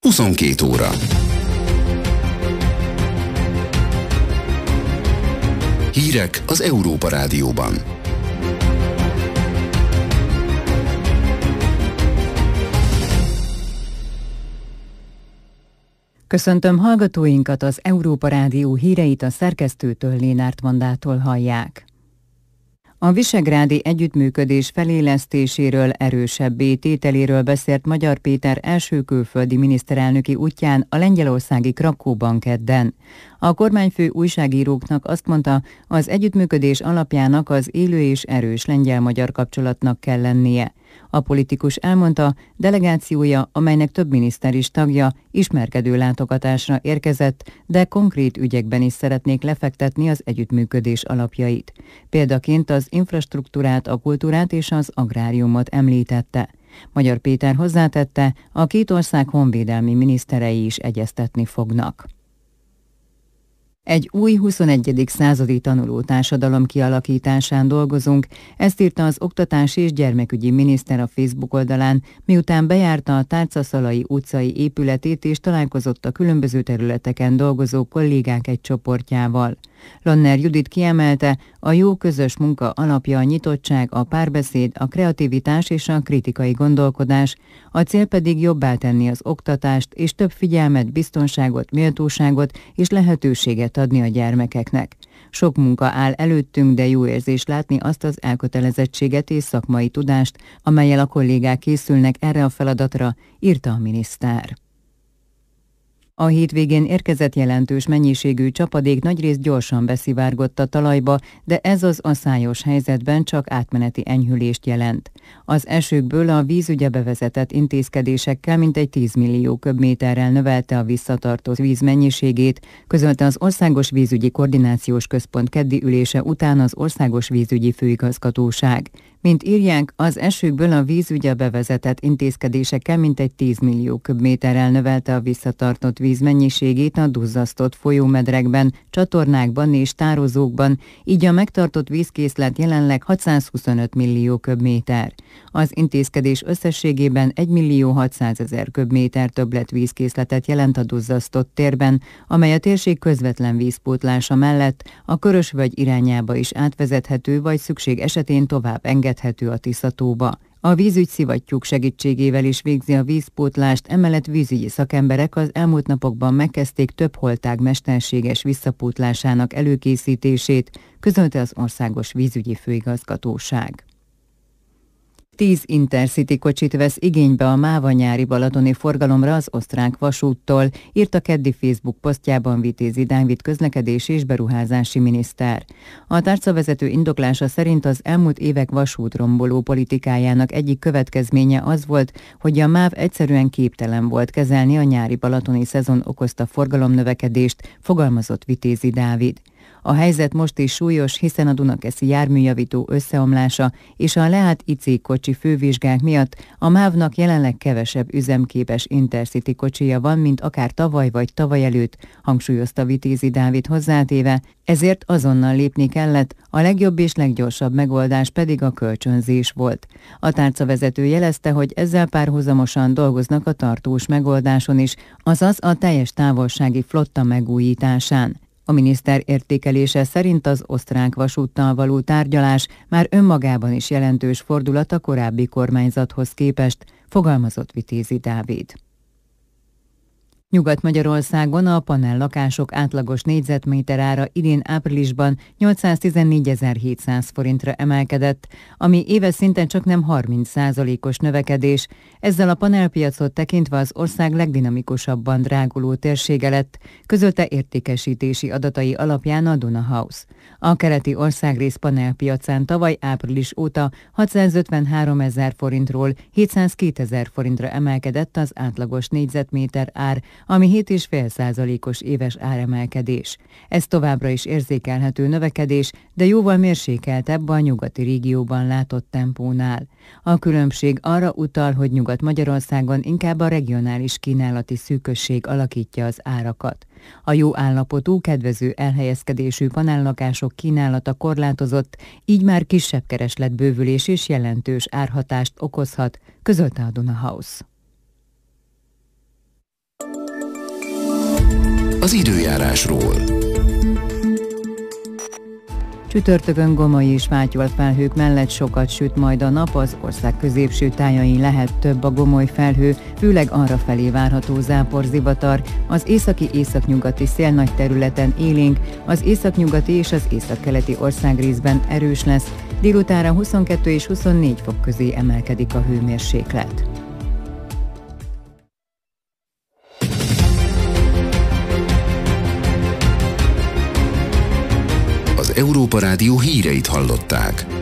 22 óra. Hírek az Európa Rádióban. Köszöntöm hallgatóinkat, az Európa Rádió híreit a szerkesztőtől, Lénárt Mandától hallják. A visegrádi együttműködés felélesztéséről, erősebbé tételéről beszélt Magyar Péter első külföldi miniszterelnöki útján a lengyelországi Krakóban kedden. A kormányfő újságíróknak azt mondta, az együttműködés alapjának az élő és erős lengyel-magyar kapcsolatnak kell lennie. A politikus elmondta, delegációja, amelynek több miniszter is tagja, ismerkedő látogatásra érkezett, de konkrét ügyekben is szeretnék lefektetni az együttműködés alapjait. Példaként az infrastruktúrát, a kultúrát és az agráriumot említette. Magyar Péter hozzátette, a két ország honvédelmi miniszterei is egyeztetni fognak. Egy új 21. századi tanuló társadalom kialakításán dolgozunk, ezt írta az Oktatási és Gyermekügyi Miniszter a Facebook oldalán, miután bejárta a Tárcaszalai utcai épületét és találkozott a különböző területeken dolgozó kollégák egy csoportjával. Lanner Judit kiemelte, a jó közös munka alapja a nyitottság, a párbeszéd, a kreativitás és a kritikai gondolkodás, a cél pedig jobbá tenni az oktatást és több figyelmet, biztonságot, méltóságot és lehetőséget adni a gyermekeknek. Sok munka áll előttünk, de jó érzés látni azt az elkötelezettséget és szakmai tudást, amellyel a kollégák készülnek erre a feladatra, írta a miniszter. A hétvégén érkezett jelentős mennyiségű csapadék nagyrészt gyorsan beszivárgott a talajba, de ez az aszályos helyzetben csak átmeneti enyhülést jelent. Az esőkből a vízügye bevezetett intézkedésekkel mintegy 10 millió köbméterrel növelte a visszatartó víz mennyiségét, közölte az Országos Vízügyi Koordinációs Központ keddi ülése után az Országos Vízügyi Főigazgatóság. Mint írják, az esőkből a vízügye bevezetett intézkedésekkel mintegy 10 millió köbméterrel növelte a visszatartott víz mennyiségét a duzzasztott folyómedrekben, csatornákban és tározókban, így a megtartott vízkészlet jelenleg 625 millió köbméter. Az intézkedés összességében 1.600.000 köbméter többletvízkészletet jelent a duzzasztott térben, amely a térség közvetlen vízpótlása mellett a Körösvölgy irányába is átvezethető, vagy szükség esetén tovább engedhető a Tiszatóba. A vízügyszivattyúk segítségével is végzi a vízpótlást, emellett vízügyi szakemberek az elmúlt napokban megkezdték több holtág mesterséges visszapótlásának előkészítését, közölte az Országos Vízügyi Főigazgatóság. 10 Intercity kocsit vesz igénybe a MÁV nyári balatoni forgalomra az osztrák vasúttól, írta keddi Facebook posztjában Vitézi Dávid közlekedési és beruházási miniszter. A tárcavezető indoklása szerint az elmúlt évek vasútromboló politikájának egyik következménye az volt, hogy a MÁV egyszerűen képtelen volt kezelni a nyári balatoni szezon okozta forgalomnövekedést, fogalmazott Vitézi Dávid. A helyzet most is súlyos, hiszen a dunakeszi járműjavító összeomlása és a leállt IC kocsi fővizsgák miatt a MÁV-nak jelenleg kevesebb üzemképes Intercity kocsija van, mint akár tavaly vagy tavaly előtt, hangsúlyozta Vitézi Dávid hozzátéve, ezért azonnal lépni kellett, a legjobb és leggyorsabb megoldás pedig a kölcsönzés volt. A tárcavezető jelezte, hogy ezzel párhuzamosan dolgoznak a tartós megoldáson is, azaz a teljes távolsági flotta megújításán. A miniszter értékelése szerint az osztrák vasúttal való tárgyalás már önmagában is jelentős fordulat a korábbi kormányzathoz képest, fogalmazott Vitézi Dávid. Nyugat-Magyarországon a panellakások átlagos négyzetméter ára idén áprilisban 814.700 forintra emelkedett, ami éves szinten csaknem 30%-os növekedés. Ezzel a panelpiacot tekintve az ország legdinamikusabban dráguló térsége lett, közölte értékesítési adatai alapján a Duna House. A keleti országrész panelpiacán tavaly április óta 653.000 forintról 702.000 forintra emelkedett az átlagos négyzetméter ár, ami 7,5%-os éves áremelkedés. Ez továbbra is érzékelhető növekedés, de jóval mérsékeltebb a nyugati régióban látott tempónál. A különbség arra utal, hogy Nyugat-Magyarországon inkább a regionális kínálati szűkösség alakítja az árakat. A jó állapotú, kedvező elhelyezkedésű panellakások kínálata korlátozott, így már kisebb keresletbővülés és jelentős árhatást okozhat, közölte a Duna House. az időjárásról. Csütörtökön gomoly és fátyolt felhők mellett sokat süt majd a nap, az ország középső tájain lehet több a gomoly felhő, főleg arrafelé várható záporzivatar, az északi-északnyugati szél nagy területen élénk, az északnyugati és az északkeleti országrészben erős lesz, délutánra 22 és 24 fok közé emelkedik a hőmérséklet. Az Európa Rádió híreit hallották.